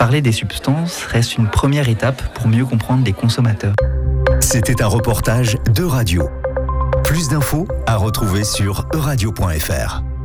parler des substances reste une première étape pour mieux comprendre les consommateurs. C'était un reportage d'Euradio. Plus d'infos à retrouver sur euradio.fr.